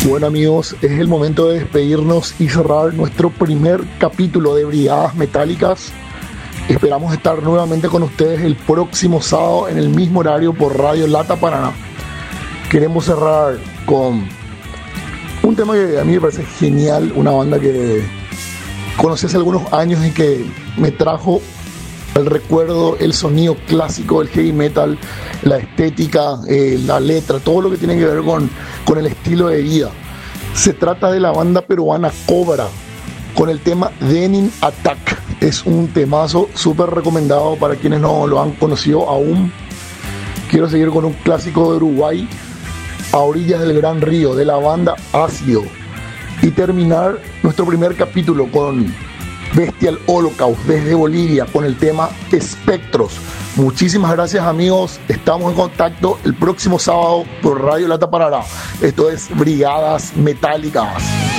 Bueno amigos, es el momento de despedirnos y cerrar nuestro primer capítulo de Brigadas Metálicas. Esperamos estar nuevamente con ustedes el próximo sábado en el mismo horario por Radio Lata Paraná. Queremos cerrar con un tema que a mí me parece genial, una banda que conocí hace algunos años y que me trajo el recuerdo, el sonido clásico del heavy metal, la estética, la letra, todo lo que tiene que ver con el estilo de vida. Se trata de la banda peruana Cobra con el tema Denim Attack. Es un temazo súper recomendado para quienes no lo han conocido aún. Quiero seguir con un clásico de Uruguay, A Orillas del Gran Río, de la banda Ácido, y terminar nuestro primer capítulo con Bestial Holocaust desde Bolivia con el tema Espectros. Muchísimas gracias amigos, estamos en contacto el próximo sábado por Radio Lata Paraná. Esto es Brigadas Metálicas.